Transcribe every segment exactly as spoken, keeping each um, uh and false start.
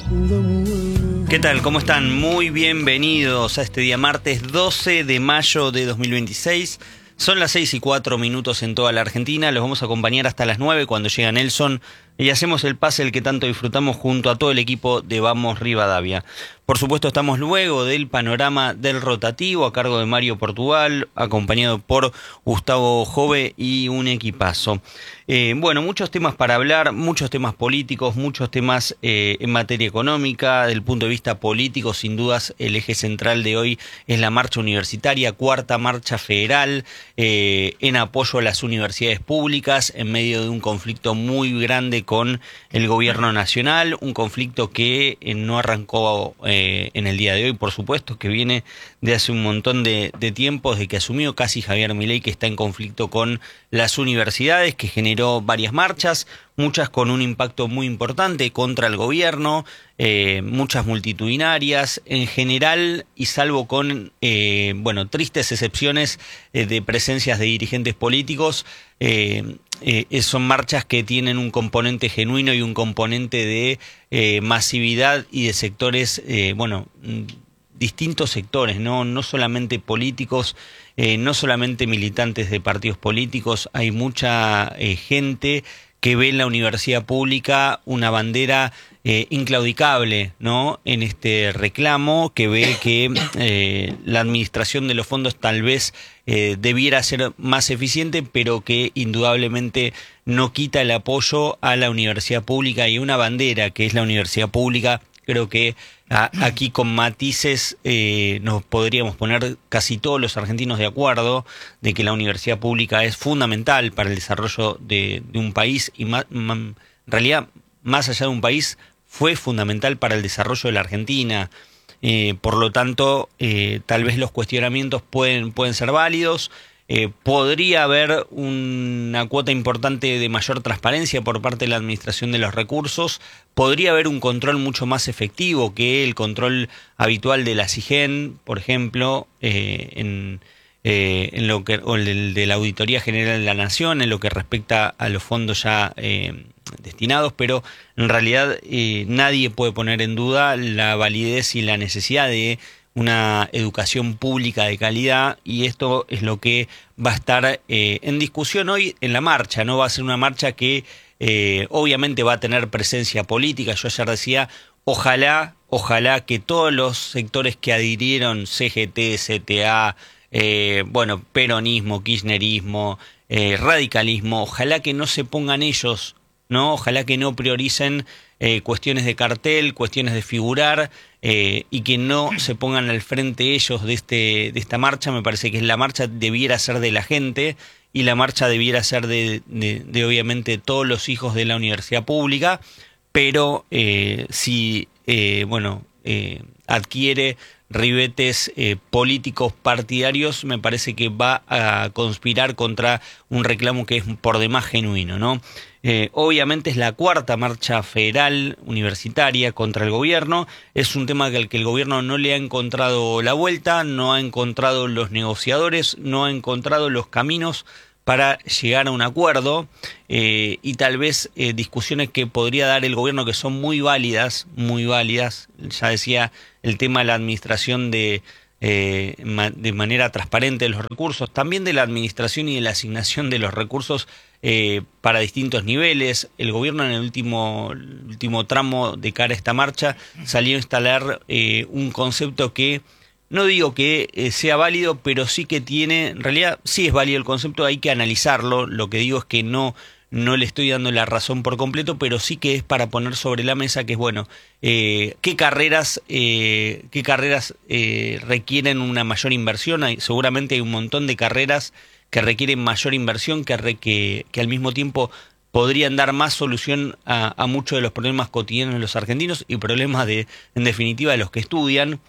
¿Qué tal? ¿Cómo están? Muy bienvenidos a este día martes doce de mayo de dos mil veintiséis. Son las seis y cuatro minutos en toda la Argentina. Los vamos a acompañar hasta las nueve cuando llega Nelson y hacemos el pase el que tanto disfrutamos junto a todo el equipo de Vamos Rivadavia. Por supuesto, estamos luego del panorama del rotativo a cargo de Mario Portugal, acompañado por Gustavo Jove y un equipazo. Eh, bueno, muchos temas para hablar, muchos temas políticos, muchos temas eh, en materia económica. Del punto de vista político, sin dudas, el eje central de hoy es la marcha universitaria, cuarta marcha federal, eh, en apoyo a las universidades públicas, en medio de un conflicto muy grande con el gobierno nacional, un conflicto que eh, no arrancó eh, en el día de hoy, por supuesto, que viene de hace un montón de, de tiempo, desde que asumió casi Javier Milei, que está en conflicto con las universidades, que generó varias marchas, muchas con un impacto muy importante contra el gobierno, eh, muchas multitudinarias, en general, y salvo con, eh, bueno, tristes excepciones eh, de presencias de dirigentes políticos, eh, eh, son marchas que tienen un componente genuino y un componente de eh, masividad y de sectores, eh, bueno, distintos sectores, no, no solamente políticos, eh, no solamente militantes de partidos políticos, hay mucha eh, gente que ve en la universidad pública una bandera eh, inclaudicable, ¿no?, en este reclamo, que ve que eh, la administración de los fondos tal vez eh, debiera ser más eficiente, pero que indudablemente no quita el apoyo a la universidad pública y una bandera que es la universidad pública. Creo que a, aquí con matices eh, nos podríamos poner casi todos los argentinos de acuerdo de que la universidad pública es fundamental para el desarrollo de, de un país y ma, ma, en realidad, más allá de un país, fue fundamental para el desarrollo de la Argentina. Eh, por lo tanto, eh, tal vez los cuestionamientos pueden, pueden ser válidos. Eh, podría haber una cuota importante de mayor transparencia por parte de la administración de los recursos, podría haber un control mucho más efectivo que el control habitual de la SIGEN, por ejemplo, eh, en, eh, en lo que, o el de la Auditoría General de la Nación, en lo que respecta a los fondos ya eh, destinados, pero en realidad eh, nadie puede poner en duda la validez y la necesidad de una educación pública de calidad, y esto es lo que va a estar eh, en discusión hoy en la marcha, ¿no? Va a ser una marcha que eh, obviamente va a tener presencia política. Yo ayer decía, ojalá, ojalá que todos los sectores que adhirieron, C G T, C T A, eh, bueno, peronismo, kirchnerismo, eh, radicalismo, ojalá que no se pongan ellos, ¿no? Ojalá que no prioricen eh, cuestiones de cartel, cuestiones de figurar, eh, y que no se pongan al frente ellos de este de esta marcha. Me parece que la marcha debiera ser de la gente y la marcha debiera ser de, de, de obviamente todos los hijos de la universidad pública, pero eh, si eh, bueno eh, adquiere ribetes eh, políticos partidarios, me parece que va a conspirar contra un reclamo que es por demás genuino, ¿no? Eh, obviamente es la cuarta marcha federal universitaria contra el gobierno. Es un tema al que el gobierno no le ha encontrado la vuelta, no ha encontrado los negociadores, no ha encontrado los caminos para llegar a un acuerdo, eh, y tal vez eh, discusiones que podría dar el gobierno que son muy válidas, muy válidas. Ya decía, el tema de la administración de, eh, ma de manera transparente de los recursos, también de la administración y de la asignación de los recursos eh, para distintos niveles. El gobierno en el último, último tramo de cara a esta marcha salió a instalar eh, un concepto que no digo que eh, sea válido, pero sí que tiene, en realidad sí es válido el concepto, hay que analizarlo. Lo que digo es que no, no le estoy dando la razón por completo, pero sí que es para poner sobre la mesa que es bueno, eh, qué carreras, eh, qué carreras eh, requieren una mayor inversión. Hay, seguramente hay un montón de carreras que requieren mayor inversión, que, re, que, que al mismo tiempo podrían dar más solución a, a muchos de los problemas cotidianos de los argentinos y problemas de, en definitiva, de los que estudian,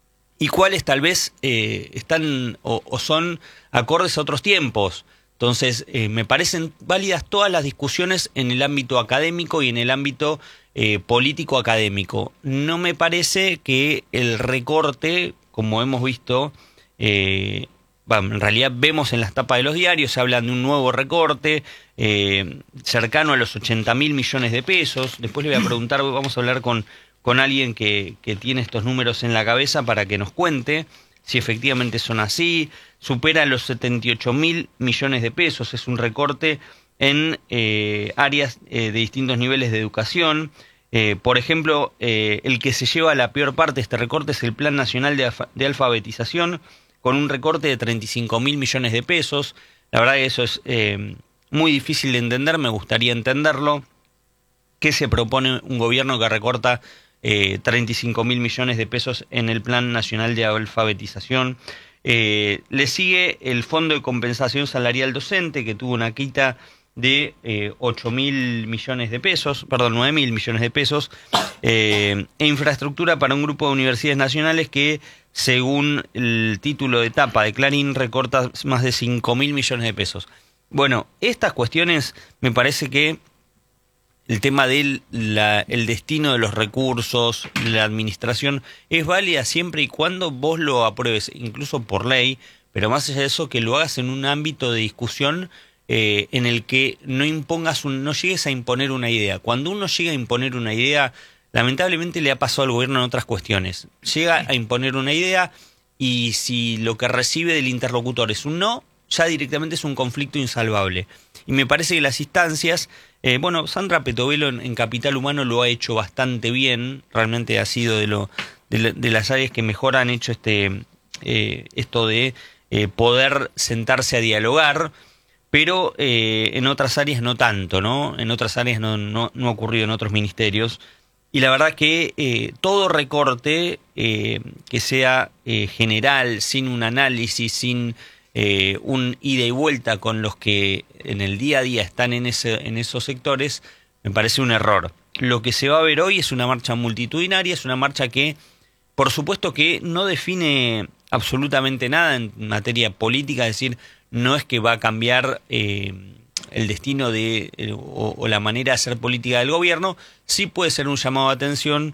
y cuáles tal vez eh, están o, o son acordes a otros tiempos. Entonces, eh, me parecen válidas todas las discusiones en el ámbito académico y en el ámbito eh, político-académico. No me parece que el recorte, como hemos visto, eh, bueno, en realidad vemos en las tapas de los diarios, se hablan de un nuevo recorte eh, cercano a los ochenta mil millones de pesos. Después le voy a preguntar, vamos a hablar con... con con alguien que, que tiene estos números en la cabeza para que nos cuente si efectivamente son así. Supera los setenta y ocho mil millones de pesos, es un recorte en eh, áreas eh, de distintos niveles de educación. Eh, por ejemplo, eh, el que se lleva la peor parte de este recorte es el Plan Nacional de, Alfa- de Alfabetización, con un recorte de treinta y cinco mil millones de pesos. La verdad que eso es eh, muy difícil de entender, me gustaría entenderlo. ¿Qué se propone un gobierno que recorta eh, treinta y cinco mil millones de pesos en el Plan Nacional de Alfabetización? Eh, le sigue el Fondo de Compensación Salarial Docente, que tuvo una quita de eh, ocho mil millones de pesos, perdón, nueve mil millones de pesos, eh, e infraestructura para un grupo de universidades nacionales que, según el título de tapa de Clarín, recorta más de cinco mil millones de pesos. Bueno, estas cuestiones me parece que el tema del la, el destino de los recursos, la administración, es válida siempre y cuando vos lo apruebes, incluso por ley, pero más allá de eso, que lo hagas en un ámbito de discusión eh, en el que no impongas un, no llegues a imponer una idea. Cuando uno llega a imponer una idea, lamentablemente le ha pasado al gobierno en otras cuestiones. Llega a imponer una idea y si lo que recibe del interlocutor es un no, ya directamente es un conflicto insalvable. Y me parece que las instancias, eh, bueno, Sandra Petovelo en, en Capital Humano lo ha hecho bastante bien, realmente ha sido de, lo, de, la, de las áreas que mejor han hecho este eh, esto de eh, poder sentarse a dialogar, pero eh, en otras áreas no tanto, ¿no? En otras áreas no, no, no ha ocurrido en otros ministerios. Y la verdad que eh, todo recorte eh, que sea eh, general, sin un análisis, sin eh, un ida y vuelta con los que en el día a día están en, ese, en esos sectores, me parece un error. Lo que se va a ver hoy es una marcha multitudinaria, es una marcha que, por supuesto que no define absolutamente nada en materia política, es decir, no es que va a cambiar eh, el destino de eh, o, o la manera de hacer política del gobierno. Sí puede ser un llamado de atención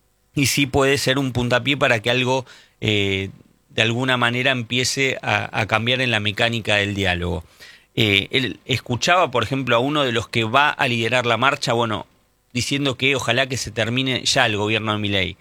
y sí puede ser un puntapié para que algo eh, de alguna manera empiece a, a cambiar en la mecánica del diálogo. Eh, él escuchaba, por ejemplo, a uno de los que va a liderar la marcha, bueno, diciendo que ojalá que se termine ya el gobierno de Milei.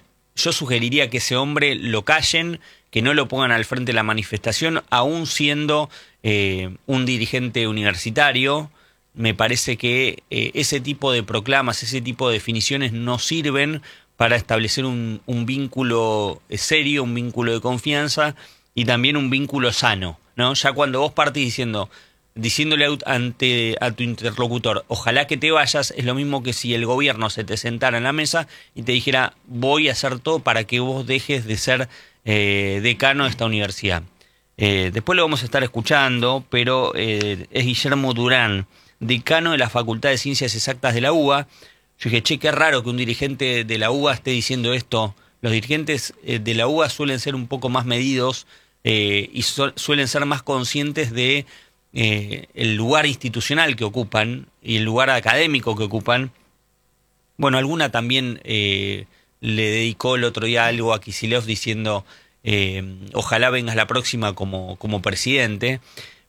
Yo sugeriría que ese hombre lo callen, que no lo pongan al frente de la manifestación, aún siendo eh, un dirigente universitario. Me parece que eh, ese tipo de proclamas, ese tipo de definiciones no sirven para establecer un, un vínculo serio, un vínculo de confianza y también un vínculo sano, ¿no? Ya cuando vos partís diciendo, diciéndole ante a tu interlocutor, ojalá que te vayas, es lo mismo que si el gobierno se te sentara en la mesa y te dijera, voy a hacer todo para que vos dejes de ser eh, decano de esta universidad. Eh, después lo vamos a estar escuchando, pero eh, es Guillermo Durán, decano de la Facultad de Ciencias Exactas de la U B A. Yo dije, che, qué raro que un dirigente de la U B A esté diciendo esto. Los dirigentes eh, de la U B A suelen ser un poco más medidos eh, y su suelen ser más conscientes de eh, el lugar institucional que ocupan y el lugar académico que ocupan. Bueno, alguna también eh, le dedicó el otro día algo a Kicillof diciendo eh, ojalá vengas la próxima como, como presidente.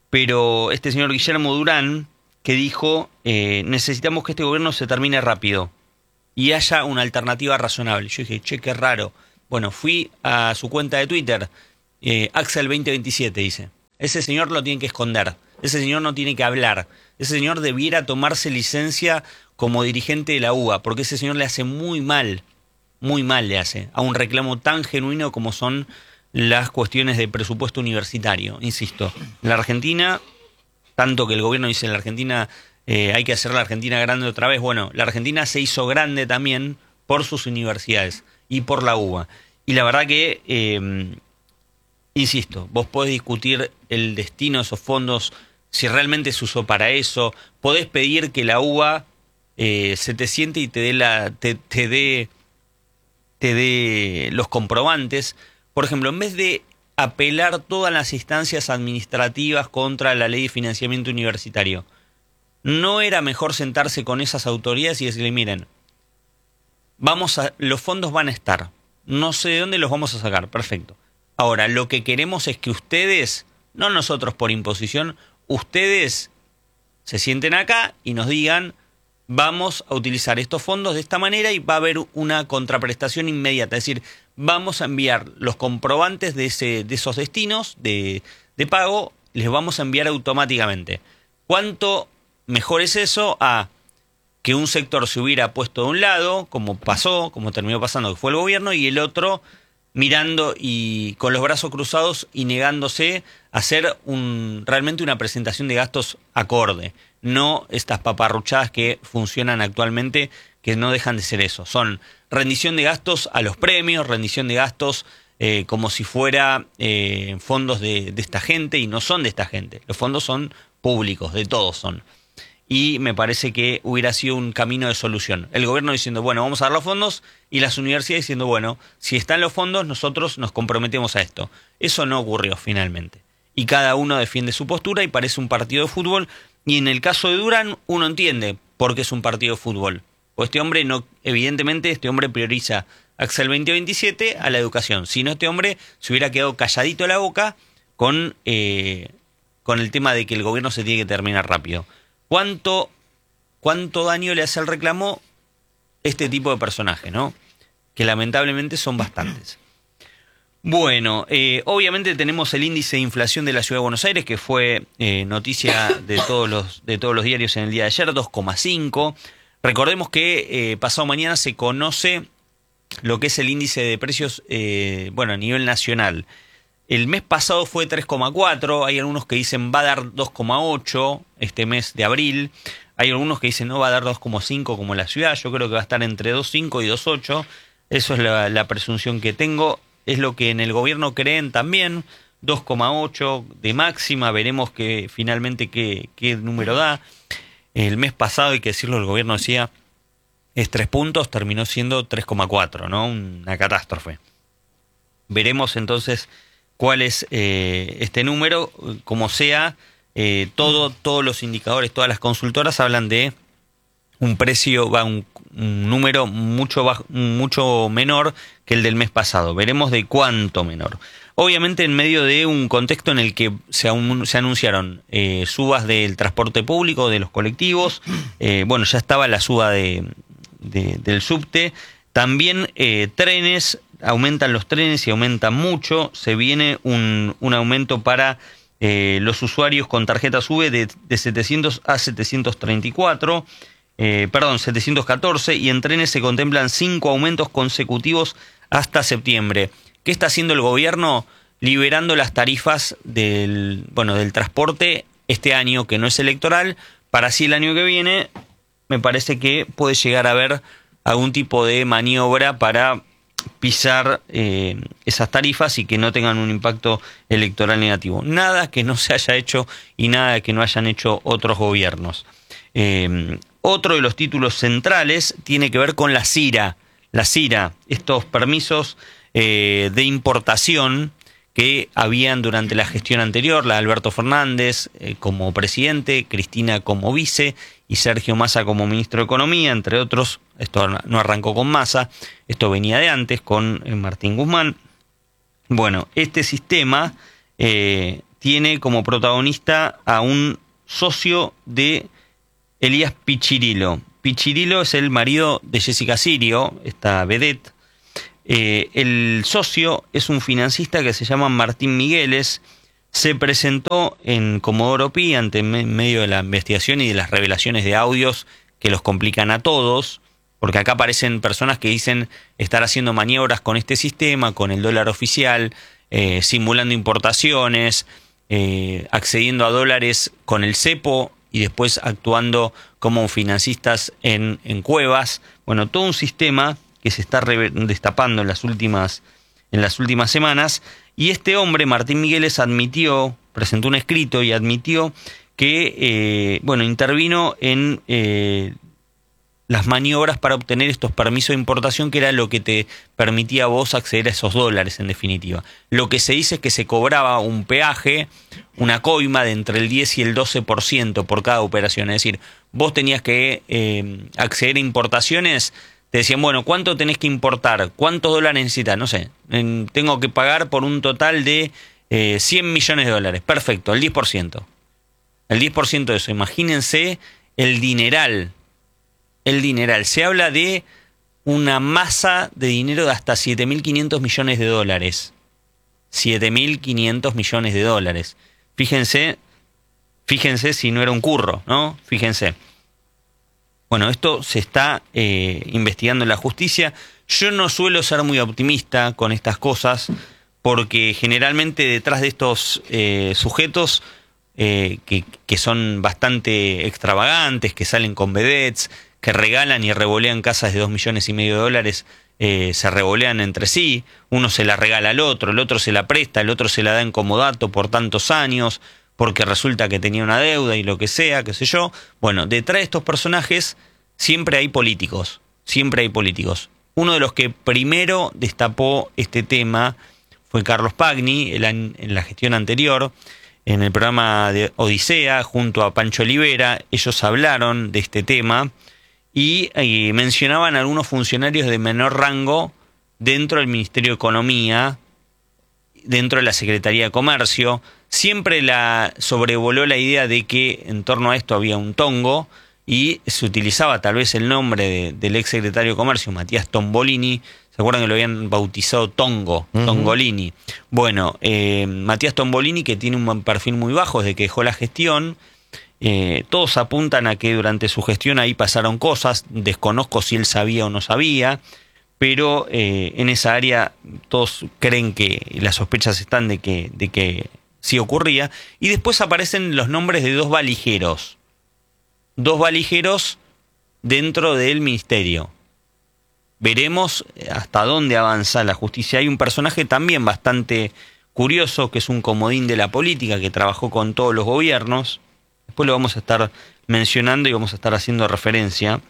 Pero este señor Guillermo Durán, que dijo, eh, necesitamos que este gobierno se termine rápido y haya una alternativa razonable. Yo dije, che, qué raro. Bueno, fui a su cuenta de Twitter, eh, Axel veinte veintisiete dice, ese señor lo tiene que esconder, ese señor no tiene que hablar, ese señor debiera tomarse licencia como dirigente de la U B A, porque ese señor le hace muy mal, muy mal le hace, a un reclamo tan genuino como son las cuestiones de presupuesto universitario. Insisto, la Argentina, tanto que el gobierno dice en la Argentina eh, hay que hacer la Argentina grande otra vez. Bueno, la Argentina se hizo grande también por sus universidades y por la U B A. Y la verdad que, eh, insisto, vos podés discutir el destino de esos fondos, si realmente se usó para eso. Podés pedir que la U B A eh, se te siente y te dé la, te, te dé, te dé los comprobantes. Por ejemplo, en vez de apelar todas las instancias administrativas contra la ley de financiamiento universitario, ¿no era mejor sentarse con esas autoridades y decirle, miren, vamos a, los fondos van a estar, no sé de dónde los vamos a sacar, perfecto. Ahora, lo que queremos es que ustedes, no nosotros por imposición, ustedes se sienten acá y nos digan vamos a utilizar estos fondos de esta manera y va a haber una contraprestación inmediata. Es decir, vamos a enviar los comprobantes de, ese, de esos destinos de, de pago, les vamos a enviar automáticamente. ¿Cuánto mejor es eso a que un sector se hubiera puesto de un lado, como pasó, como terminó pasando, que fue el gobierno, y el otro mirando y con los brazos cruzados y negándose a hacer un, realmente una presentación de gastos acorde? No estas paparruchadas que funcionan actualmente, que no dejan de ser eso. Son rendición de gastos a los premios, rendición de gastos eh, como si fuera eh, fondos de, de esta gente, y no son de esta gente. Los fondos son públicos, de todos son. Y me parece que hubiera sido un camino de solución. El gobierno diciendo, bueno, vamos a dar los fondos, y las universidades diciendo, bueno, si están los fondos, nosotros nos comprometemos a esto. Eso no ocurrió finalmente. Y cada uno defiende su postura y parece un partido de fútbol. Y en el caso de Durán, uno entiende por qué es un partido de fútbol. Pues este hombre, no, evidentemente, este hombre prioriza Axel veinte veintisiete a la educación. Si no, este hombre se hubiera quedado calladito la boca con, eh, con el tema de que el gobierno se tiene que terminar rápido. ¿Cuánto, cuánto daño le hace al reclamo este tipo de personaje, ¿no? Que lamentablemente son bastantes. Bueno, eh, obviamente tenemos el índice de inflación de la Ciudad de Buenos Aires, que fue eh, noticia de todos los, de todos los diarios en el día de ayer, dos coma cinco. Recordemos que eh, pasado mañana se conoce lo que es el índice de precios, eh, bueno, a nivel nacional. El mes pasado fue tres coma cuatro, hay algunos que dicen va a dar dos coma ocho este mes de abril, hay algunos que dicen no va a dar dos coma cinco como la ciudad, yo creo que va a estar entre dos coma cinco y dos coma ocho, eso es la, la presunción que tengo, es lo que en el gobierno creen también, dos coma ocho de máxima, veremos que finalmente qué, qué número da. El mes pasado, hay que decirlo, el gobierno decía es tres puntos, terminó siendo tres coma cuatro, ¿no? Una catástrofe. Veremos entonces cuál es eh, este número, como sea, eh, todo, todos los indicadores, todas las consultoras hablan de un precio, va un, un número mucho, bajo, mucho menor que el del mes pasado. Veremos de cuánto menor. Obviamente en medio de un contexto en el que se, un, se anunciaron eh, subas del transporte público, de los colectivos, eh, bueno, ya estaba la suba de, de, del subte, también eh, trenes, aumentan los trenes y aumentan mucho, se viene un, un aumento para eh, los usuarios con tarjeta SUBE de, de setecientos a setecientos treinta y cuatro, eh, perdón, setecientos catorce, y en trenes se contemplan cinco aumentos consecutivos hasta septiembre. ¿Qué está haciendo el gobierno? Liberando las tarifas del, bueno, del transporte este año, que no es electoral, para así el año que viene me parece que puede llegar a haber algún tipo de maniobra para pisar eh, esas tarifas y que no tengan un impacto electoral negativo. Nada que no se haya hecho y nada que no hayan hecho otros gobiernos. Eh, otro de los títulos centrales tiene que ver con la CIRA. La CIRA, estos permisos eh, de importación que habían durante la gestión anterior, la de Alberto Fernández eh, como presidente, Cristina como vice y Sergio Massa como ministro de Economía, entre otros. Esto no arrancó con Massa, esto venía de antes con eh, Martín Guzmán. Bueno, este sistema eh, tiene como protagonista a un socio de Elías Pichirilo. Pichirilo es el marido de Jessica Sirio, esta vedette. Eh, el socio es un financista que se llama Martín Migueles, se presentó en Comodoro Pi ante en medio de la investigación y de las revelaciones de audios que los complican a todos, porque acá aparecen personas que dicen estar haciendo maniobras con este sistema, con el dólar oficial, eh, simulando importaciones, eh, accediendo a dólares con el cepo y después actuando como financistas en, en cuevas. Bueno, todo un sistema que se está destapando en las últimas, en las últimas semanas, y este hombre, Martín Migueles, admitió, presentó un escrito y admitió que, eh, bueno, intervino en eh, las maniobras para obtener estos permisos de importación, que era lo que te permitía a vos acceder a esos dólares, en definitiva. Lo que se dice es que se cobraba un peaje, una coima de entre el diez y el doce por ciento por cada operación. Es decir, vos tenías que eh, acceder a importaciones. Te decían, bueno, ¿cuánto tenés que importar? ¿Cuántos dólares necesitas? No sé, en, tengo que pagar por un total de eh, cien millones de dólares. Perfecto, el diez por ciento. El diez por ciento de eso. Imagínense el dineral el dineral. Se habla de una masa de dinero de hasta siete mil quinientos millones de dólares. siete mil quinientos millones de dólares. Fíjense, fíjense si no era un curro, ¿no? Fíjense. Bueno, esto se está eh, investigando en la justicia. Yo no suelo ser muy optimista con estas cosas, porque generalmente detrás de estos eh, sujetos eh, que, que son bastante extravagantes, que salen con vedettes, que regalan y revolean casas de dos millones y medio de dólares, eh, se revolean entre sí, uno se la regala al otro, el otro se la presta, el otro se la da en comodato por tantos años, porque resulta que tenía una deuda y lo que sea, qué sé yo. Bueno, detrás de estos personajes siempre hay políticos, siempre hay políticos. Uno de los que primero destapó este tema fue Carlos Pagni en la gestión anterior, en el programa de Odisea, junto a Pancho Olivera. Ellos hablaron de este tema y, y mencionaban a algunos funcionarios de menor rango dentro del Ministerio de Economía, dentro de la Secretaría de Comercio. Siempre la sobrevoló la idea de que en torno a esto había un tongo, y se utilizaba tal vez el nombre de, del ex secretario de Comercio, Matías Tombolini. ¿Se acuerdan que lo habían bautizado Tongo? Uh-huh. Tongolini. Bueno, eh, Matías Tombolini, que tiene un perfil muy bajo desde que dejó la gestión. Eh, todos apuntan a que durante su gestión ahí pasaron cosas. Desconozco si él sabía o no sabía, pero eh, en esa área todos creen que las sospechas están de que, de que sí ocurría. Y después aparecen los nombres de dos valijeros. Dos valijeros dentro del ministerio. Veremos hasta dónde avanza la justicia. Hay un personaje también bastante curioso, que es un comodín de la política, que trabajó con todos los gobiernos. Después lo vamos a estar mencionando y vamos a estar haciendo referencia.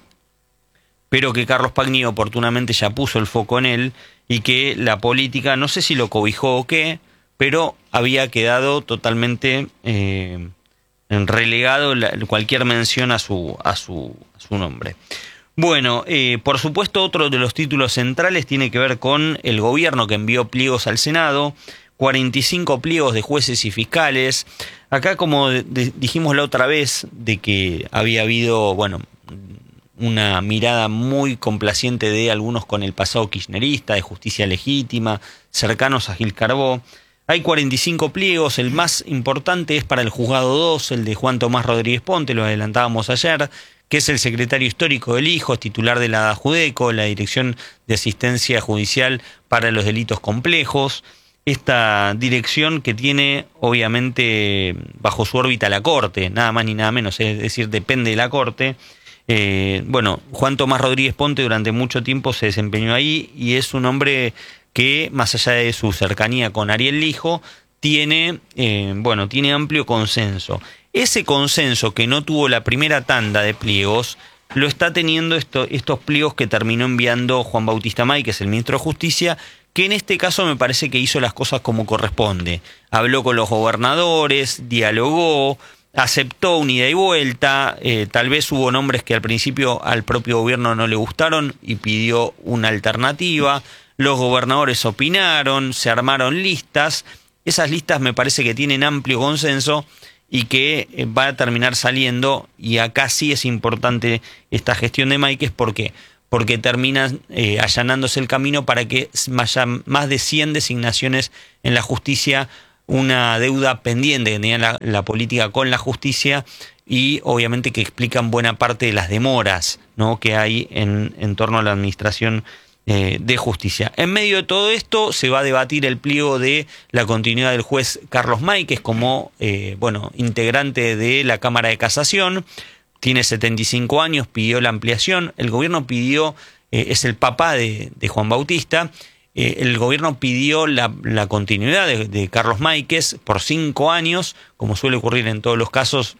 Pero que Carlos Pagni oportunamente ya puso el foco en él, y que la política, no sé si lo cobijó o qué, pero había quedado totalmente Eh, relegado la, cualquier mención a su, a su, a su nombre. Bueno, eh, por supuesto, otro de los títulos centrales tiene que ver con el gobierno, que envió pliegos al Senado, cuarenta y cinco pliegos de jueces y fiscales. Acá, como de, de, dijimos la otra vez, de que había habido, bueno, una mirada muy complaciente de algunos con el pasado kirchnerista, de justicia legítima, cercanos a Gil Carbó. Hay cuarenta y cinco pliegos. El más importante es para el juzgado dos, el de Juan Tomás Rodríguez Ponte, lo adelantábamos ayer, que es el secretario histórico del Hijo, titular de la Judeco, la Dirección de Asistencia Judicial para los Delitos Complejos. Esta dirección que tiene, obviamente, bajo su órbita la Corte, nada más ni nada menos, es decir, depende de la Corte. Eh, bueno, Juan Tomás Rodríguez Ponte durante mucho tiempo se desempeñó ahí, y es un hombre que, más allá de su cercanía con Ariel Lijo, tiene, eh, bueno, tiene amplio consenso. Ese consenso que no tuvo la primera tanda de pliegos, lo está teniendo esto, estos pliegos que terminó enviando Juan Bautista May, que es el ministro de Justicia, que en este caso me parece que hizo las cosas como corresponde. Habló con los gobernadores, dialogó, aceptó una ida y vuelta. Eh, tal vez hubo nombres que al principio al propio gobierno no le gustaron y pidió una alternativa. Los gobernadores opinaron, se armaron listas. Esas listas me parece que tienen amplio consenso y que va a terminar saliendo, y acá sí es importante esta gestión de Máiquez. ¿Por qué? Porque termina eh, allanándose el camino para que haya más de cien designaciones en la justicia, una deuda pendiente que tenía la, la política con la justicia, y obviamente que explican buena parte de las demoras, ¿no?, que hay en, en torno a la administración Eh, de justicia. En medio de todo esto se va a debatir el pliego de la continuidad del juez Carlos Máiquez como eh, bueno, integrante de la Cámara de Casación. Tiene setenta y cinco años, pidió la ampliación. El gobierno pidió, eh, es el papá de, de Juan Bautista, eh, el gobierno pidió la, la continuidad de, de Carlos Máiquez por cinco años, como suele ocurrir en todos los casos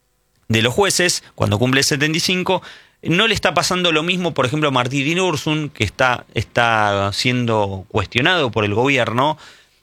de los jueces, cuando cumple setenta y cinco. No le está pasando lo mismo, por ejemplo, a Martín Ursun, que está, está siendo cuestionado por el gobierno,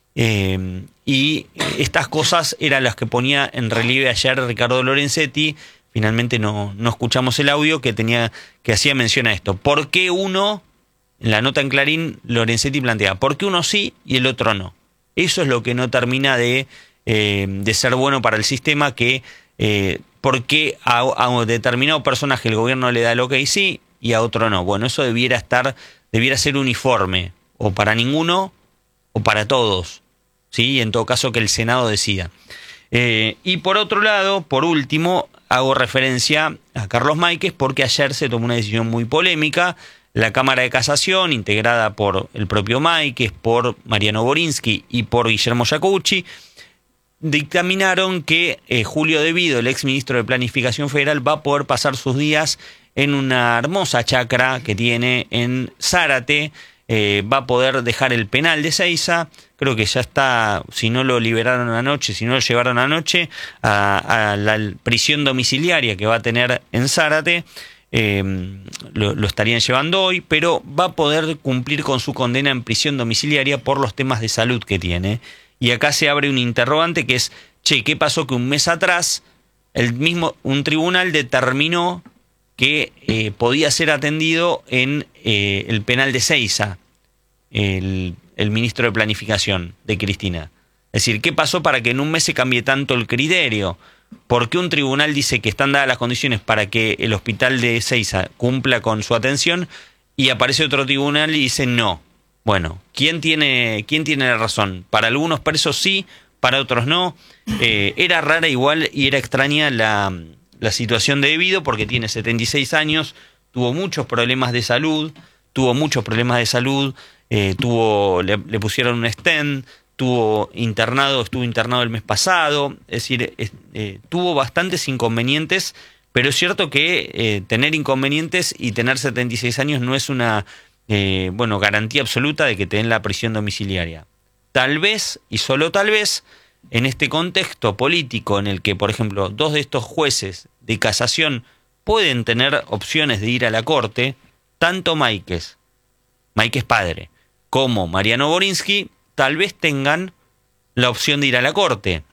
eh, y estas cosas eran las que ponía en relieve ayer Ricardo Lorenzetti. Finalmente no, no escuchamos el audio que tenía, que hacía mención a esto. ¿Por qué uno, en la nota en Clarín, Lorenzetti plantea, por qué uno sí y el otro no? Eso es lo que no termina de, eh, de ser bueno para el sistema, que... Eh, porque a, a un determinado personaje el gobierno le da el ok sí, y a otro no. Bueno, eso debiera estar, debiera ser uniforme, o para ninguno o para todos, ¿sí? En todo caso que el Senado decida. Eh, y por otro lado, por último, hago referencia a Carlos Máiquez porque ayer se tomó una decisión muy polémica. La Cámara de Casación, integrada por el propio Máiquez, por Mariano Borinsky y por Guillermo Iacouchi, dictaminaron que eh, Julio De Vido, el exministro de Planificación Federal, va a poder pasar sus días en una hermosa chacra que tiene en Zárate. Eh, va a poder dejar el penal de Seiza. Creo que ya está, si no lo liberaron anoche, si no lo llevaron anoche, a, a la prisión domiciliaria que va a tener en Zárate. Eh, lo, lo estarían llevando hoy, pero va a poder cumplir con su condena en prisión domiciliaria por los temas de salud que tiene. Y acá se abre un interrogante que es, che, ¿qué pasó que un mes atrás el mismo un tribunal determinó que eh, podía ser atendido en eh, el penal de Seiza, el, el ministro de Planificación de Cristina? Es decir, ¿qué pasó para que en un mes se cambie tanto el criterio? ¿Por qué un tribunal dice que están dadas las condiciones para que el hospital de Seiza cumpla con su atención y aparece otro tribunal y dice no? Bueno, ¿quién tiene, quién tiene la razón? Para algunos presos sí, para otros no. Eh, era rara igual y era extraña la, la situación de De Vido porque tiene setenta y seis años, tuvo muchos problemas de salud, tuvo muchos problemas de salud, eh, tuvo, le, le pusieron un stent, tuvo internado, estuvo internado el mes pasado, es decir, es, eh, tuvo bastantes inconvenientes, pero es cierto que eh, tener inconvenientes y tener setenta y seis años no es una eh, bueno, garantía absoluta de que te den la prisión domiciliaria. Tal vez, y solo tal vez, en este contexto político en el que, por ejemplo, dos de estos jueces de casación pueden tener opciones de ir a la corte, tanto Máiquez, Máiquez padre, como Mariano Borinsky, tal vez tengan la opción de ir a la corte.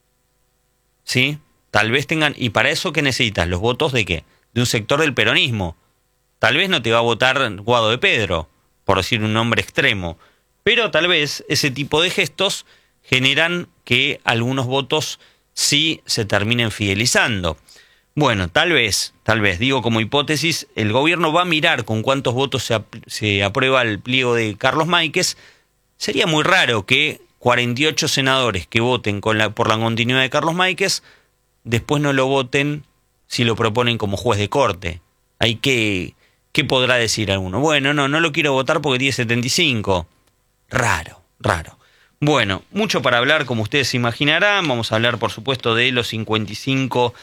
¿Sí? Tal vez tengan... ¿Y para eso qué necesitas? ¿Los votos de qué? De un sector del peronismo. Tal vez no te va a votar Guado de Pedro, por decir un nombre extremo. Pero tal vez ese tipo de gestos generan que algunos votos sí se terminen fidelizando. Bueno, tal vez, tal vez, digo como hipótesis, el gobierno va a mirar con cuántos votos se, ap- se aprueba el pliego de Carlos Máiquez. Sería muy raro que cuarenta y ocho senadores que voten con la, por la continuidad de Carlos Máiquez después no lo voten si lo proponen como juez de corte. Hay que... ¿Qué podrá decir alguno? Bueno, no, no lo quiero votar porque tiene setenta y cinco. Raro, raro. Bueno, mucho para hablar, como ustedes se imaginarán. Vamos a hablar, por supuesto, de los cincuenta y cinco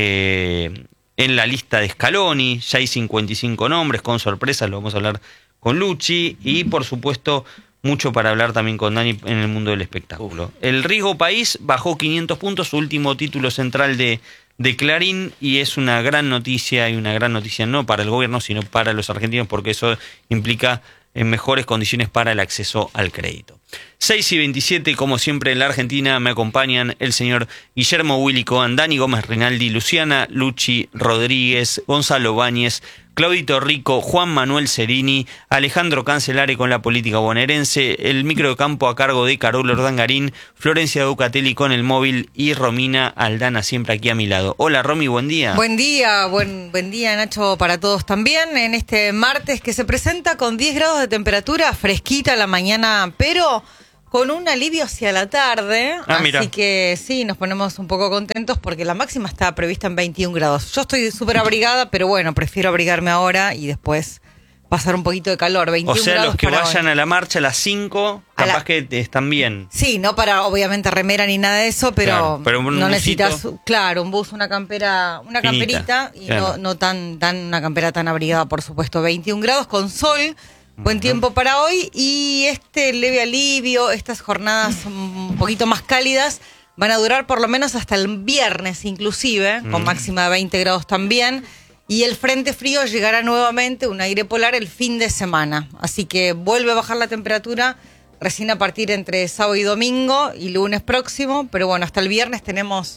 eh, en la lista de Scaloni. Ya hay cincuenta y cinco nombres, con sorpresas, lo vamos a hablar con Luchi. Y, por supuesto, mucho para hablar también con Dani en el mundo del espectáculo. El Riesgo País bajó quinientos puntos, su último título central de, de Clarín, y es una gran noticia, y una gran noticia no para el gobierno, sino para los argentinos, porque eso implica en mejores condiciones para el acceso al crédito. seis y veintisiete, como siempre en la Argentina, me acompañan el señor Guillermo Willy Cohen, Dani Gómez Rinaldi, Luciana Luchi Rodríguez, Gonzalo Báñez, Claudito Rico, Juan Manuel Cerini, Alejandro Cancelare con la política bonaerense, el micro de campo a cargo de Carol Ordangarín, Florencia Ducatelli con el móvil y Romina Aldana siempre aquí a mi lado. Hola Romy, buen día. Buen día, buen, buen día Nacho para todos también en este martes que se presenta con diez grados de temperatura, fresquita la mañana, pero con un alivio hacia la tarde, ah, así mira. que sí, nos ponemos un poco contentos porque la máxima está prevista en veintiún grados. Yo estoy súper abrigada, pero bueno, prefiero abrigarme ahora y después pasar un poquito de calor. veintiún O sea, grados los que para vayan hoy. a la marcha a las cinco, A capaz la- que están bien. Sí, no para obviamente remera ni nada de eso, pero, Claro, pero un no busito. necesitas, claro, un bus, una campera, una Finita, camperita y claro. no, no tan, tan una campera tan abrigada, por supuesto. veintiún grados con sol, buen tiempo para hoy y este leve alivio, estas jornadas un poquito más cálidas van a durar por lo menos hasta el viernes inclusive, con Mm. máxima de veinte grados también. Y el frente frío llegará nuevamente, un aire polar, el fin de semana. Así que vuelve a bajar la temperatura recién a partir entre sábado y domingo y lunes próximo. Pero bueno, hasta el viernes tenemos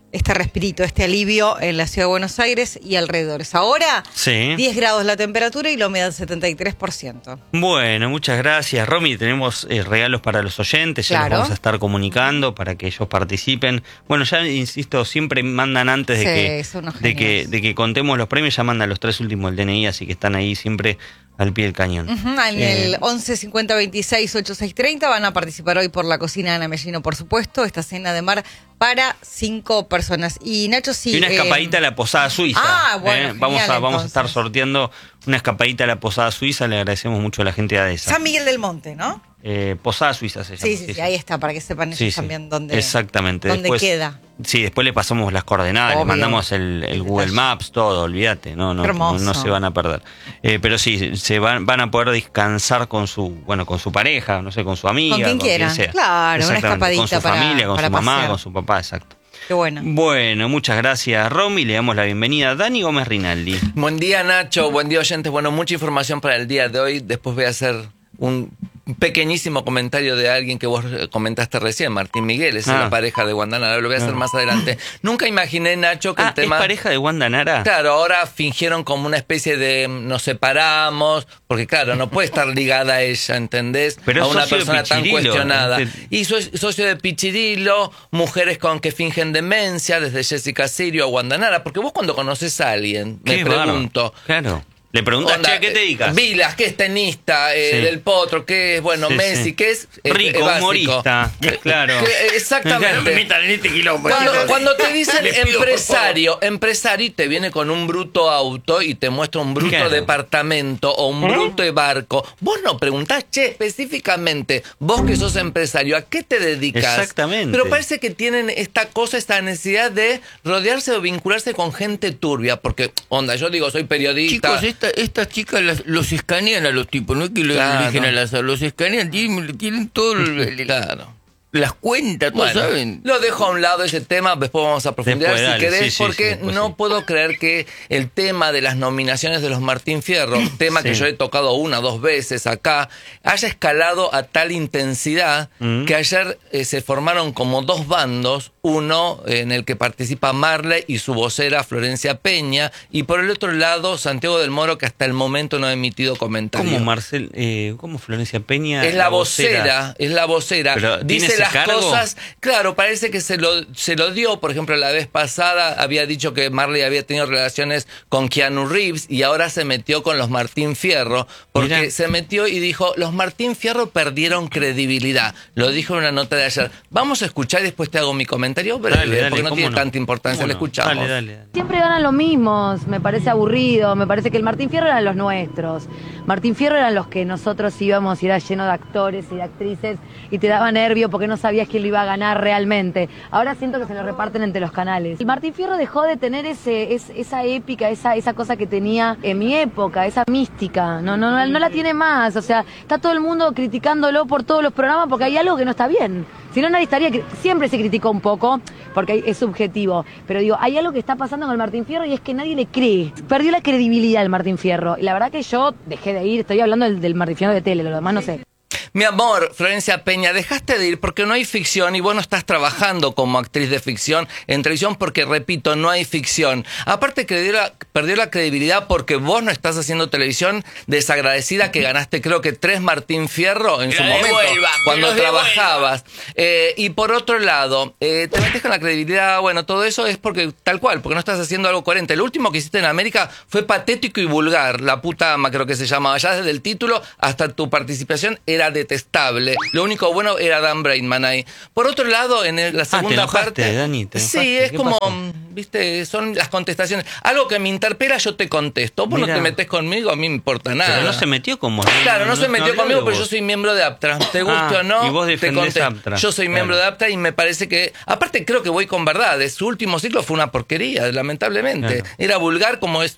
este respirito, este alivio en la ciudad de Buenos Aires y alrededores. Ahora, sí. diez grados la temperatura y la humedad setenta y tres por ciento. Bueno, muchas gracias, Romy. Tenemos eh, regalos para los oyentes, ya Claro. los vamos a estar comunicando para que ellos participen. Bueno, ya insisto, siempre mandan antes de, Sí, que, son unos de, que, genios. de que contemos los premios, ya mandan los tres últimos del D N I, así que están ahí siempre al pie del cañón. Uh-huh, en Eh, el once cincuenta veintiséis ochenta y seis treinta van a participar hoy por la cocina de Ana Mellino, por supuesto, esta cena de mar para cinco personas. Y Nacho, sí. Y una eh, escapadita a la Posada Suiza. Ah, bueno, ¿eh? Vamos, genial, a, vamos a estar entonces. sorteando una escapadita a la Posada Suiza. Le agradecemos mucho a la gente de ADESA. San Miguel del Monte, ¿no? Eh, Posada Suiza se llama. Sí, sí, sí, ahí está, para que sepan ellos Sí, sí. también dónde, Exactamente. dónde Después, queda. Sí, después le pasamos las coordenadas, Obvio. le mandamos el, el Google Detalle. Maps, todo, olvídate, no, no, Hermoso. no se van a perder. Eh, pero sí, se van, van a poder descansar con su, bueno, con su pareja, no sé, con su amiga, Con quien quieran. sea. Claro, una Exactamente, escapadita con su para- familia, con para su mamá, pasear. con su papá, exacto. Qué bueno. Bueno, muchas gracias, Romy. Le damos la bienvenida a Dani Gómez Rinaldi. Buen día, Nacho. Buen día, oyentes. Bueno, mucha información para el día de hoy. Después voy a hacer un pequeñísimo comentario de alguien que vos comentaste recién, Martín Miguel. Es Ah. la pareja de Wanda Nara. Lo voy a hacer Ah. más adelante. Nunca imaginé, Nacho, que Ah, el tema... ¿es pareja de Wanda Nara? Claro, ahora fingieron como una especie de nos separamos, porque claro, no puede estar ligada a ella, ¿entendés? Pero a es una socio de persona tan Pichirilo, cuestionada. este- Y so- socio de Pichirilo, mujeres con que fingen demencia, desde Jessica Sirio a Wanda Nara, porque vos cuando conoces a alguien, me Qué bárbaro. pregunto, Claro. Le preguntas, onda, che, ¿a qué te dedicas? Vilas, que es tenista, eh, Sí. Del Potro, que es, bueno, Sí, Messi, sí. que es... eh, Rico, eh, básico. humorista, claro. Que- exactamente. No me metan en este quilombo, Cuando, chicos. cuando te dicen Les pido, por empresario, empresario y te viene con un bruto auto y te muestra un bruto Claro. departamento o un bruto de barco, vos no preguntás, che, específicamente, vos que sos empresario, ¿a qué te dedicas? Exactamente. Pero parece que tienen esta cosa, esta necesidad de rodearse o vincularse con gente turbia, porque, onda, yo digo, soy periodista. Chicos, esta, estas chicas las- los escanean a los tipos, no es que los Claro. eligen al azar, los escanean, tienen, tienen todo el- el- Claro. las cuentas, todos Bueno, saben. lo dejo a un lado ese tema, después vamos a profundizar Después, si dale, querés, sí, sí, porque sí, después no sí. puedo creer que el tema de las nominaciones de los Martín Fierro, tema que Sí. yo he tocado una o dos veces acá, haya escalado a tal intensidad Mm. que ayer eh, se formaron como dos bandos, uno eh, en el que participa Marley y su vocera Florencia Peña, y por el otro lado Santiago del Moro, que hasta el momento no ha emitido comentarios. ¿Cómo Marcel, eh, cómo Florencia Peña? Es la vocera, es la vocera. Pero, ¿tiene Dice ese las cargo? cosas. Claro, parece que se lo, se lo dio. Por ejemplo, la vez pasada había dicho que Marley había tenido relaciones con Keanu Reeves y ahora se metió con los Martín Fierro. Porque Mirá. se metió y dijo: los Martín Fierro perdieron credibilidad. Lo dijo en una nota de ayer. Vamos a escuchar y después te hago mi comentario breve, Dale, dale, porque no ¿cómo tiene no? tanta importancia. ¿Cómo Lo no? escuchamos. Dale, dale, dale. Siempre ganan los mismos, me parece aburrido, me parece que el Martín Fierro eran los nuestros. Martín Fierro eran los que nosotros íbamos y era lleno de actores y de actrices y te daba nervio porque no sabías quién lo iba a ganar realmente. Ahora siento que se lo reparten entre los canales. El Martín Fierro dejó de tener ese, es- esa épica, esa, esa cosa que tenía en mi época, esa mística. No, no, no, no la tiene más. O sea, está todo el mundo criticándolo por todos los programas porque hay algo que no está bien. Si no, nadie estaría... cri- Siempre se criticó un poco, porque es subjetivo. Pero digo, hay algo que está pasando con el Martín Fierro y es que nadie le cree. Perdió la credibilidad el Martín Fierro. Y la verdad que yo dejé de ir, estoy hablando del, del Martín Fierro de tele, lo demás no sé. Mi amor, Florencia Peña, dejaste de ir porque no hay ficción y vos no estás trabajando como actriz de ficción en televisión porque, repito, no hay ficción. Aparte que perdió la, perdió la credibilidad porque vos no estás haciendo televisión, desagradecida que ganaste creo que tres Martín Fierro en Que su la momento devuelva, que cuando los devuelva. trabajabas. Eh, y por otro lado, eh, te metes con la credibilidad, bueno, todo eso es porque tal cual, porque no estás haciendo algo coherente. Lo último que hiciste en América fue patético y vulgar. La puta ama creo que se llamaba. Ya desde el título hasta tu participación era detestable. Lo único bueno era Dan Braidman ahí. Por otro lado, en el- la segunda enojaste, parte... Dani, te sí, enojaste. es ¿Qué como... pasó? Viste, son las contestaciones. Algo que me interpela, yo te contesto. Vos Mirá. no te metes conmigo, a mí me importa nada. Pero no se metió con vos. Claro, no, se metió habló conmigo, de pero vos. yo soy miembro de APTRA. Te guste Ah, o no, y vos te defendés contesto. APTRA. Yo soy Claro. miembro de APTRA y me parece que... Aparte creo que voy con verdades. Su último ciclo fue una porquería, lamentablemente. Claro. Era vulgar como es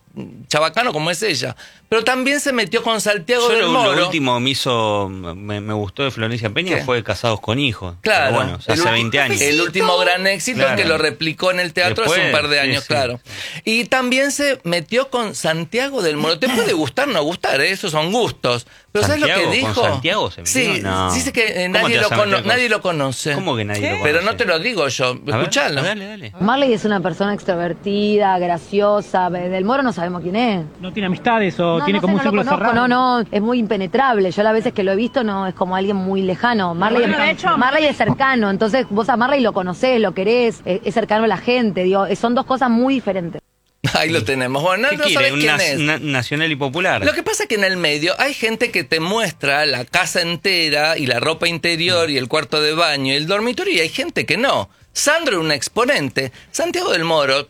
chabacano como es ella. Pero también se metió con Santiago Yo del lo, Moro. lo último me hizo, me, me gustó de Florencia Peña ¿Qué? fue Casados con Hijos. Claro. Pero bueno, o sea, El hace ulti- veinte años. El último gran éxito Claro. que lo replicó en el teatro Después, hace un par de sí, años, sí. claro. Y también se metió con Santiago del Moro. Te puede gustar o no gustar, ¿eh? Esos son gustos. Pero ¿sabes lo que ¿Santiago? dijo? ¿Con Santiago se metió? Sí, No. dice que eh, ¿Cómo nadie, te lo vas a cono- meter con- nadie lo conoce. ¿Cómo que nadie lo conoce? Pero no te lo digo yo. A ver, Escuchalo. Dale, dale. Marley es una persona extrovertida, graciosa. Del Moro no sabemos quién es. ¿No tiene amistades o No, tiene no como sé, un no lo círculo conozco, cerrado? no, no, es muy impenetrable. Yo las veces que lo he visto no es como alguien muy lejano. Marley, Bueno, de hecho- Marley es cercano, entonces vos a Marley lo conocés, lo querés, es, es cercano a la gente, digo, son dos cosas muy diferentes. Ahí lo tenemos. Bueno, ¿Qué no quiere? sabes ¿Un quién nas- es. na- nacional y popular? Lo que pasa es que en el medio hay gente que te muestra la casa entera y la ropa interior y el cuarto de baño y el dormitorio y hay gente que no. Sandro es un exponente. Santiago del Moro,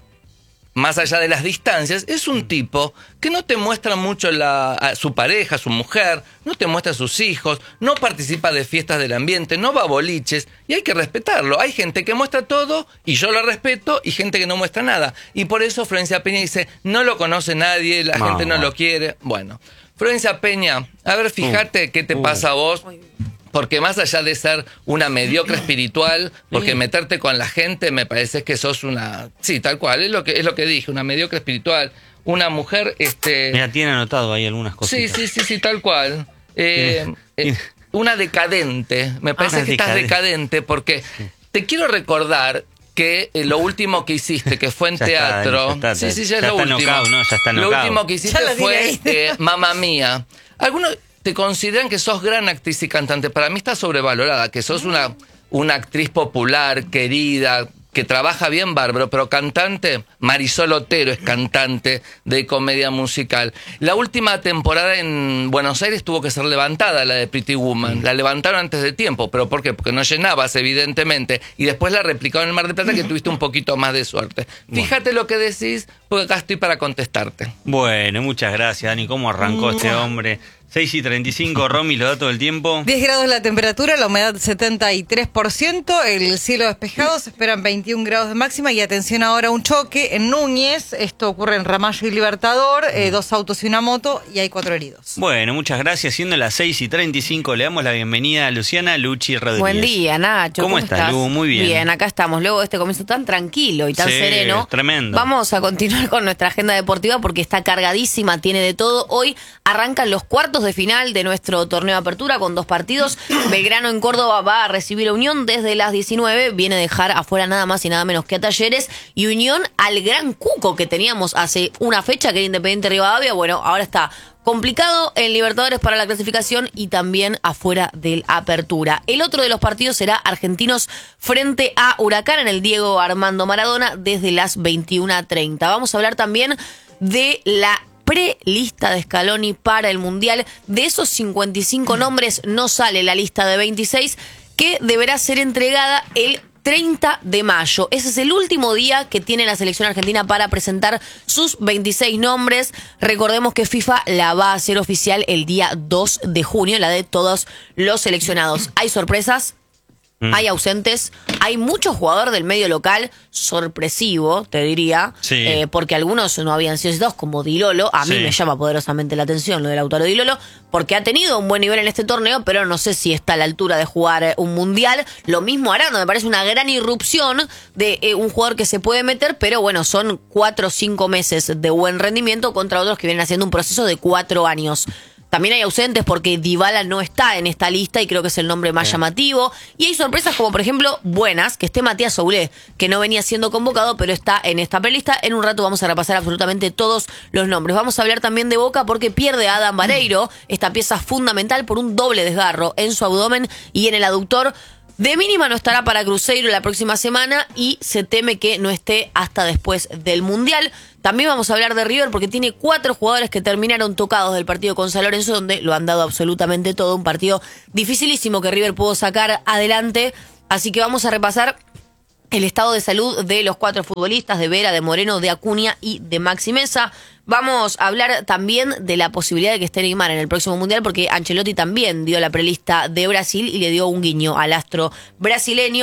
más allá de las distancias, es un tipo que no te muestra mucho la, a su pareja, su mujer, no te muestra a sus hijos, no participa de fiestas del ambiente, no va a boliches, y hay que respetarlo. Hay gente que muestra todo, y yo lo respeto, y gente que no muestra nada. Y por eso Florencia Peña dice, no lo conoce nadie, la No, gente no no. lo quiere. Bueno, Florencia Peña, a ver, fíjate qué te uh. pasa a vos. Porque más allá de ser una mediocre espiritual, porque meterte con la gente me parece que sos una... Sí, tal cual, es lo que, es lo que dije, una mediocre espiritual, una mujer... este Mira, tiene anotado ahí algunas Sí, cositas. sí, sí, sí, tal cual. Eh, Tiene- eh, tiene- una decadente, me parece Ah, que estás decadente. decadente porque te quiero recordar que eh, lo último que hiciste, que fue en Ya está, teatro... ya está, sí, sí, ya, ya es lo está último. knockout, ¿no? Ya está Lo knockout. último que hiciste Ya la fue tiré. eh, Mamma Mía. Algunos te consideran que sos gran actriz y cantante. Para mí está sobrevalorada, que sos una, una actriz popular, querida, que trabaja bien bárbaro, pero cantante, Marisol Otero es cantante de comedia musical. La última temporada en Buenos Aires tuvo que ser levantada, la de Pretty Woman. La levantaron antes de tiempo, ¿pero por qué? Porque no llenabas, evidentemente, y después la replicaron en el Mar del Plata, que tuviste un poquito más de suerte. Fíjate lo que decís, porque acá estoy para contestarte. Bueno, muchas gracias, Dani. ¿Cómo arrancó este hombre? seis y treinta y cinco, Romy, los datos del tiempo. diez grados la temperatura, la humedad setenta y tres por ciento, el cielo despejado, se esperan veintiún grados de máxima y atención ahora un choque en Núñez, esto ocurre en Ramallo y Libertador, eh, dos autos y una moto y hay cuatro heridos. Bueno, muchas gracias. Siendo las seis y treinta y cinco, le damos la bienvenida a Luciana Luchi Rodríguez. Buen día, Nacho. ¿Cómo ¿Cómo, estás, estás? Lu? Muy bien. Bien, acá estamos. Luego de este comienzo tan tranquilo y tan Sí, sereno. tremendo. Vamos a continuar con nuestra agenda deportiva porque está cargadísima, tiene de todo. Hoy arrancan los cuartos de final de nuestro torneo de apertura con dos partidos. Belgrano en Córdoba va a recibir a Unión desde las diecinueve. Viene a dejar afuera nada más y nada menos que a Talleres. Y Unión al gran cuco que teníamos hace una fecha, que era Independiente Rivadavia. Bueno, ahora está complicado en Libertadores para la clasificación y también afuera del Apertura. El otro de los partidos será Argentinos frente a Huracán en el Diego Armando Maradona desde las veintiuna treinta. Vamos a hablar también de la prelista de Scaloni para el Mundial. De esos cincuenta y cinco nombres no sale la lista de veintiséis que deberá ser entregada el treinta de mayo. Ese es el último día que tiene la selección argentina para presentar sus veintiséis nombres. Recordemos que FIFA la va a hacer oficial el día dos de junio, la de todos los seleccionados. Hay sorpresas, Mm. hay ausentes, hay mucho jugador del medio local, sorpresivo, te diría, Sí. eh, porque algunos no habían sido citados, como Di Lolo. A mí Sí. me llama poderosamente la atención lo del Lautaro Di Lolo, porque ha tenido un buen nivel en este torneo, pero no sé si está a la altura de jugar eh, un mundial. Lo mismo Aranda, me parece una gran irrupción de eh, un jugador que se puede meter, pero bueno, son cuatro o cinco meses de buen rendimiento contra otros que vienen haciendo un proceso de cuatro años. También hay ausentes porque Dybala no está en esta lista y creo que es el nombre más llamativo. Y hay sorpresas como, por ejemplo, buenas, que esté Matías Soulé, que no venía siendo convocado, pero está en esta prelista. En un rato vamos a repasar absolutamente todos los nombres. Vamos a hablar también de Boca porque pierde a Adam Vareiro, esta pieza fundamental por un doble desgarro en su abdomen y en el aductor. De mínima no estará para Cruzeiro la próxima semana y se teme que no esté hasta después del Mundial. También vamos a hablar de River porque tiene cuatro jugadores que terminaron tocados del partido con San Lorenzo, donde lo han dado absolutamente todo. Un partido dificilísimo que River pudo sacar adelante. Así que vamos a repasar el estado de salud de los cuatro futbolistas, de Vera, de Moreno, de Acuña y de Maxi Mesa. Vamos a hablar también de la posibilidad de que esté Neymar en el próximo Mundial, porque Ancelotti también dio la prelista de Brasil y le dio un guiño al astro brasileño.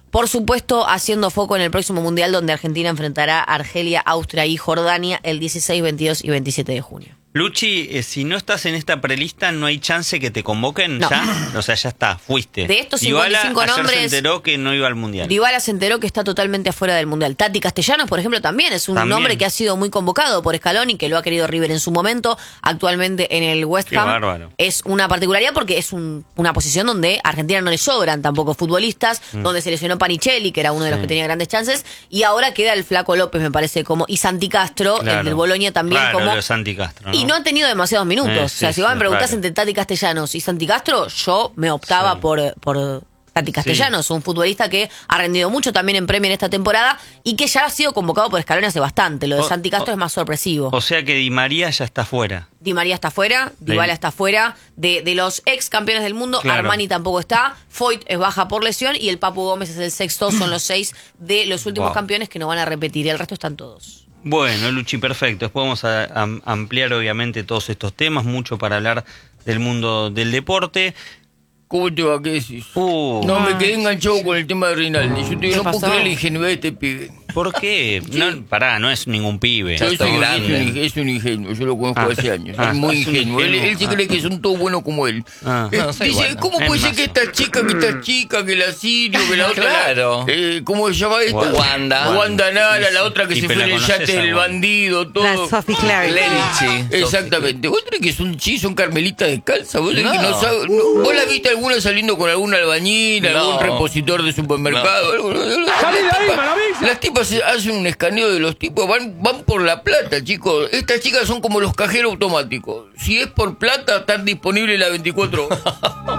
Por supuesto, haciendo foco en el próximo Mundial, donde Argentina enfrentará a Argelia, Austria y Jordania el dieciséis, veintidós y veintisiete de junio. Luchi, eh, si no estás en esta prelista, ¿no hay chance que te convoquen No. ya? O sea, ya está, fuiste. De estos cincuenta y cinco Dybala ayer nombres- se enteró que no iba al Mundial. Dybala se enteró que está totalmente afuera del Mundial. Tati Castellanos, por ejemplo, también es un También. nombre que ha sido muy convocado por Scaloni, que lo ha querido River en su momento, actualmente en el West Qué Ham. bárbaro. Es una particularidad porque es un- una posición donde a Argentina no le sobran tampoco futbolistas, donde se lesionó Panicelli, que era uno de los Mm. Sí. que tenía grandes chances, y ahora queda el Flaco López, me parece, como y Santi Castro, Claro. el del Boloña también Raro, como... lo de Santi Castro, ¿no? Y no han tenido demasiados minutos. Eh, o sea, sí, si vos sí, me preguntás raro. entre Tati Castellanos y Santi Castro, yo me optaba Sí. por, por Tati Castellanos, un futbolista que ha rendido mucho también en Premier esta temporada y que ya ha sido convocado por Scaloni hace bastante. Lo de O- Santi Castro o- es más sorpresivo. O sea que Di María ya está fuera. Di María está fuera, Dybala está fuera. De, de los ex campeones del mundo, Claro. Armani tampoco está. Foyt es baja por lesión y el Papu Gómez es el sexto. Son los seis de los últimos Wow. campeones que no van a repetir. Y el resto están todos. Bueno, Luchi, perfecto. Después vamos a, a ampliar obviamente todos estos temas, mucho para hablar del mundo del deporte. ¿Cómo te va? ¿Qué decís? Uh, No, me quedé enganchado con el tema de Rinaldi. Yo te digo, no puedo pasó? creer la ingenuidad de este pibe. ¿Por qué? No, pará, no es ningún pibe. Ya Es estoy un- grande. Es un, es un ingenuo, yo lo conozco Ah. hace años. Ah, es muy es un ingenuo. Él, ingenuo. él se Ah. cree que son todos buenos como él. Ah. Eh, No, soy dice, bueno. ¿cómo Es puede ser más. que esta chica, que esta chica, que la Sirio, que la otra... la- Claro. eh, ¿Cómo se llama esta? Wanda. Wanda Nara, la otra que Y se pero fue en la el conoces yate a del Wanda. bandido, todo. La Sophie Clark. Lenichi. Exactamente. ¿Vos crees que son chi, son carmelitas descalzas? ¿Vos, crees que No. no sabe- no- ¿Vos la viste alguna saliendo con algún albañil, No. algún repositor de supermercado? Algo- las, tipas, las tipas hacen un escaneo de los tipos, van, van por la plata, chicos. Estas chicas son como los cajeros automáticos. Si es por plata, están disponibles las veinticuatro horas.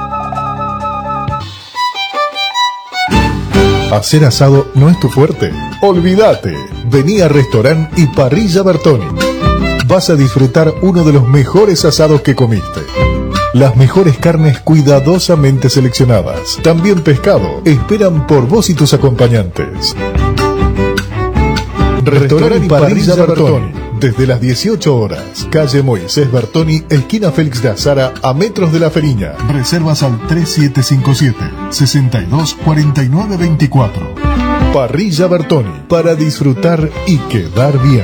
¿Hacer asado no es tu fuerte? Olvídate. Vení a Restaurant y Parrilla Bertoni. Vas a disfrutar uno de los mejores asados que comiste. Las mejores carnes cuidadosamente seleccionadas. También pescado. Esperan por vos y tus acompañantes. Restaurant y Parrilla Bertoni. Desde las dieciocho horas. Calle Moisés Bertoni, esquina Félix de Azara, a metros de la Feriña. Reservas al tres siete cinco siete, seis dos cuatro nueve dos cuatro. Parrilla Bertoni. Para disfrutar y quedar bien.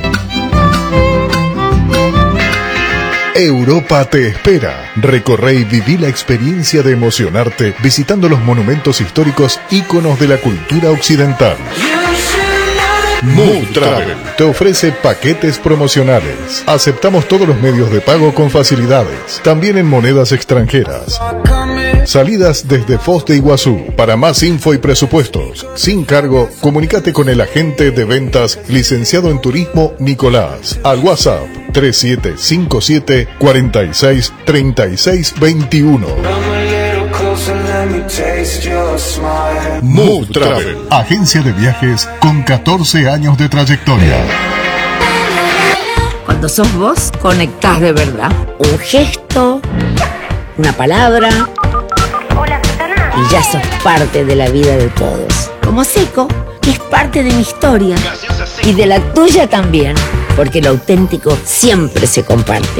Europa te espera. Recorre y viví la experiencia de emocionarte visitando los monumentos históricos íconos de la cultura occidental. Mood Travel te ofrece paquetes promocionales. Aceptamos todos los medios de pago con facilidades, también en monedas extranjeras. Salidas desde Foz de Iguazú. Para más info y presupuestos, sin cargo, comunícate con el agente de ventas licenciado en turismo Nicolás al WhatsApp tres siete cinco siete, cuatro seis, tres seis dos uno. Mood Travel, agencia de viajes con catorce años de trayectoria. Cuando sos vos, conectás de verdad. Un gesto, una palabra, y ya sos parte de la vida de todos. Como Seco, que es parte de mi historia. Y de la tuya también, porque lo auténtico siempre se comparte.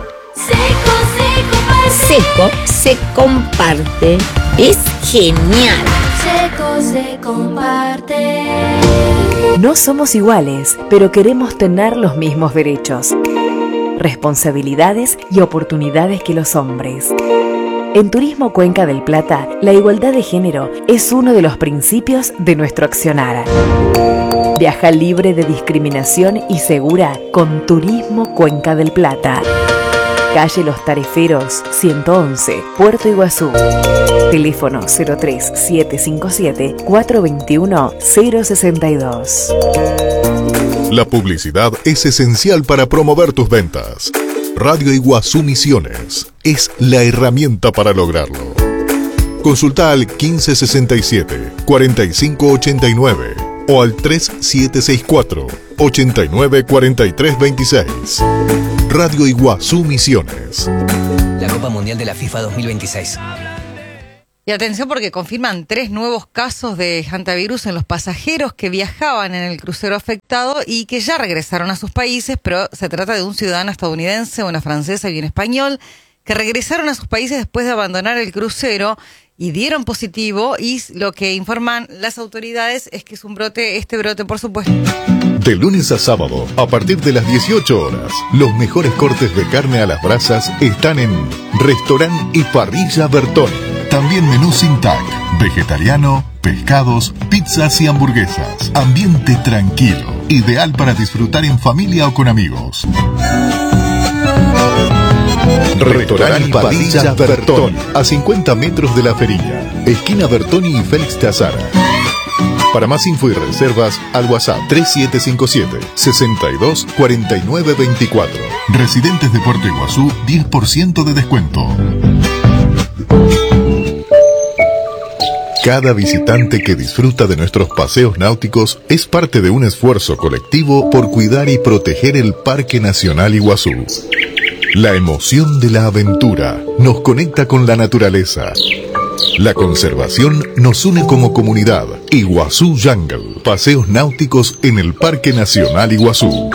Seco se comparte. Es genial. Seco se comparte. No somos iguales, pero queremos tener los mismos derechos, responsabilidades y oportunidades que los hombres. En Turismo Cuenca del Plata, la igualdad de género es uno de los principios de nuestro accionar. Viaja libre de discriminación y segura con Turismo Cuenca del Plata. Calle Los Tareferos, ciento once, Puerto Iguazú. Teléfono cero tres siete cinco siete, cuatro dos uno, cero seis dos. La publicidad es esencial para promover tus ventas. Radio Iguazú Misiones es la herramienta para lograrlo. Consulta al quince sesenta y siete, cuarenta y cinco ochenta y nueve o al tres siete seis cuatro, ochenta y nueve cuarenta y tres veintiséis. Radio Iguazú Misiones. La Copa Mundial de la FIFA dos mil veintiséis. Y atención porque confirman tres nuevos casos de hantavirus en los pasajeros que viajaban en el crucero afectado y que ya regresaron a sus países, pero se trata de un ciudadano estadounidense, una francesa y un español, que regresaron a sus países después de abandonar el crucero y dieron positivo, y lo que informan las autoridades es que es un brote, este brote por supuesto. De lunes a sábado, a partir de las dieciocho horas, los mejores cortes de carne a las brasas están en Restaurant y Parrilla Bertoni. También menú sin tag, vegetariano, pescados, pizzas y hamburguesas. Ambiente tranquilo, ideal para disfrutar en familia o con amigos. Restaurant y Parrilla Bertoni, a cincuenta metros de la Ferilla, esquina Bertoni y Félix de Azara. Para más info y reservas, al WhatsApp tres siete cinco siete, sesenta y dos, cuarenta y nueve veinticuatro. Residentes de Puerto Iguazú, diez por ciento de descuento. Cada visitante que disfruta de nuestros paseos náuticos es parte de un esfuerzo colectivo por cuidar y proteger el Parque Nacional Iguazú. La emoción de la aventura nos conecta con la naturaleza. La conservación nos une como comunidad. Iguazú Jungle. Paseos náuticos en el Parque Nacional Iguazú.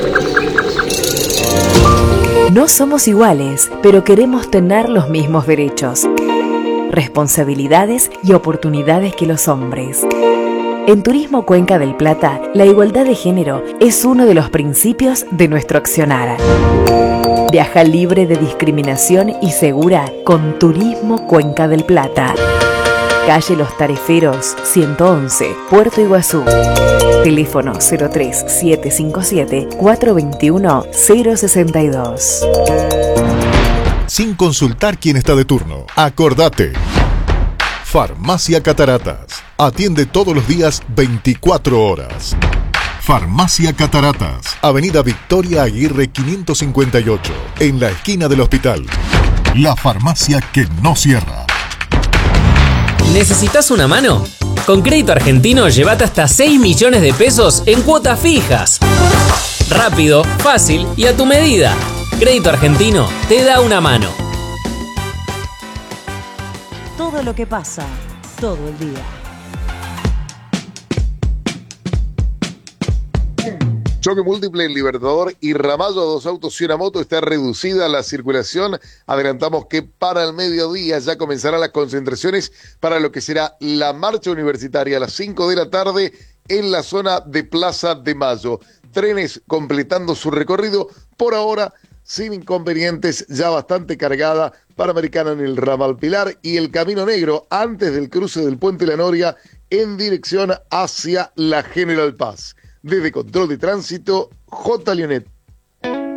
No somos iguales, pero queremos tener los mismos derechos, responsabilidades y oportunidades que los hombres. En Turismo Cuenca del Plata, la igualdad de género es uno de los principios de nuestro accionar. Viaja libre de discriminación y segura con Turismo Cuenca del Plata. Calle Los Tareferos, ciento once, Puerto Iguazú. Teléfono cero tres siete cinco siete, cuatro dos uno, cero seis dos. Sin consultar quién está de turno. Acordate. Farmacia Cataratas. Atiende todos los días veinticuatro horas. Farmacia Cataratas. Avenida Victoria Aguirre quinientos cincuenta y ocho. En la esquina del hospital. La farmacia que no cierra. ¿Necesitas una mano? Con Crédito Argentino llévate hasta seis millones de pesos en cuotas fijas. Rápido, fácil y a tu medida. Crédito Argentino te da una mano. Todo lo que pasa, todo el día. Choque múltiple en Libertador y Ramallo, dos autos y una moto. Está reducida la circulación. Adelantamos que para el mediodía ya comenzarán las concentraciones para lo que será la marcha universitaria a las cinco de la tarde en la zona de Plaza de Mayo. Trenes completando su recorrido. Por ahora, sin inconvenientes, ya bastante cargada Panamericana en el Ramal Pilar y el Camino Negro antes del cruce del Puente La Noria en dirección hacia la General Paz. Desde Control de Tránsito, J. Leonet.